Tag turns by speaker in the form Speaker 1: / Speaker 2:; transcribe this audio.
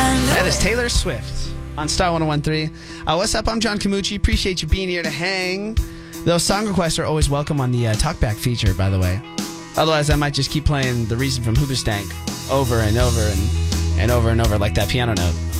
Speaker 1: That is Taylor Swift on Star 101.3. What's up? I'm John Camucci. Appreciate you being here to hang. Those song requests are always welcome on the Talkback feature, by the way. Otherwise, I might just keep playing The Reason from Hoobastank over and over and over and over like that piano note.